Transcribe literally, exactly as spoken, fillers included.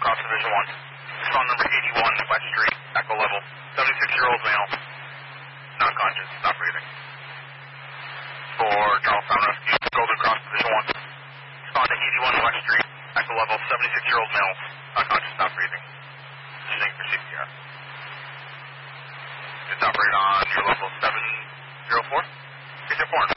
across Division one. Phone number eighty-one, West Street, echo level. seventy-six-year-old male. Non-conscious, not breathing. For Charlestown Rescue, Golden Cross Division one. Respond to eighty-one West Street, echo level. seventy-six-year-old male. Non-conscious, not breathing. Positioning for C P R. It's operate on your level seven zero four. It's your form.